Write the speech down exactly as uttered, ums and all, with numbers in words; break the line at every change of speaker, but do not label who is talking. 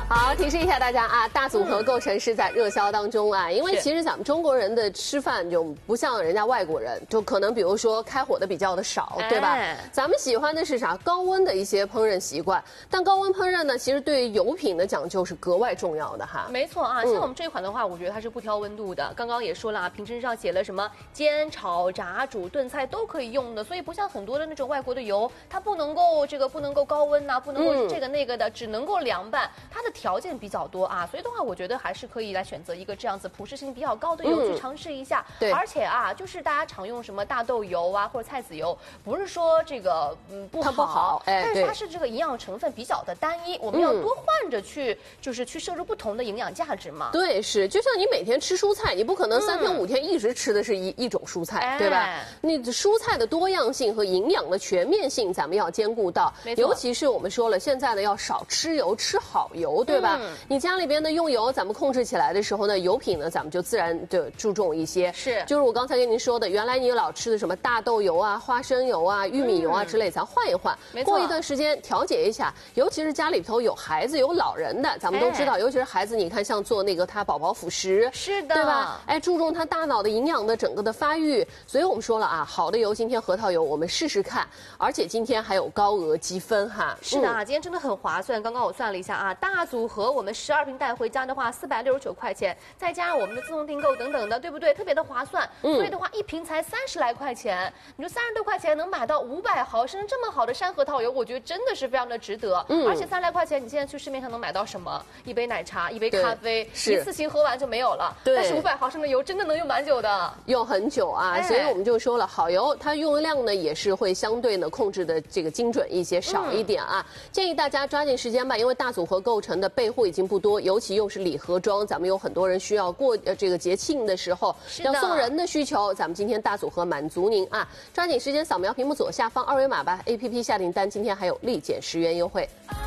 好，提示一下大家啊，大组合构成是在热销当中啊，因为其实咱们中国人的吃饭就不像人家外国人，就可能比如说开火的比较的少，对吧？咱们喜欢的是啥？高温的一些烹饪习惯，但高温烹饪呢，其实对油品的讲究是格外重要的哈。
没错啊，像我们这款的话，我觉得它是不挑温度的。刚刚也说了啊，瓶身上写了什么煎、炒、炸、煮、炖菜都可以用的，所以不像很多的那种外国的油，它不能够这个不能够高温呐、啊，不能够这个那个的，只能够凉拌，它的条件比较多啊，所以的话，我觉得还是可以来选择一个这样子普适性比较高的油去尝试一下。
对，
而且啊，就是大家常用什么大豆油啊或者菜籽油，不是说这个嗯不好，
它不好，哎，
但是它是这个营养成分比较的单一，我们要多换着去，就是去摄入不同的营养价值嘛。
对，是，就像你每天吃蔬菜，你不可能三天五天一直吃的是一一种蔬菜，对吧？你蔬菜的多样性和营养的全面性，咱们要兼顾到。尤其是我们说了，现在呢要少吃油，吃好油，对吧？你家里边的用油，咱们控制起来的时候呢，油品呢，咱们就自然的注重一些。
是，
就是我刚才跟您说的，原来你老吃的什么大豆油啊、花生油啊、玉米油啊之类，咱换一换，过一段时间调节一下。尤其是家里头有孩子、有老人的，咱们都知道，尤其是孩子，你看像做那个他宝宝辅食，
是的，
对吧？哎，注重他大脑的营养的整个的发育。所以我们说了啊，好的油，今天核桃油我们试试看，而且今天还有高额积分哈。
是的啊，今天真的很划算。刚刚我算了一下啊，大组合我们十二瓶带回家的话，四百六十九块钱，再加上我们的自动订购等等的，对不对？特别的划算。嗯、所以的话，一瓶才三十来块钱，你说三十多块钱能买到五百毫升这么好的山核桃油，我觉得真的是非常的值得。嗯，而且三十来块钱，你现在去市面上能买到什么？一杯奶茶，一杯咖啡，一次性喝完就没有了。对，但是五百毫升的油真的能用蛮久的，
用很久啊。所以我们就说了，好油它用量呢也是会相对呢控制的这个精准一些，少一点啊。嗯、建议大家抓紧时间吧，因为大组合构成的备货已经不多，尤其又是礼盒装，咱们有很多人需要过呃这个节庆的时候要送人的需求，咱们今天大组合满足您啊！抓紧时间扫描屏幕左下方二维码吧 ，A P P 下订单，今天还有立减十元优惠。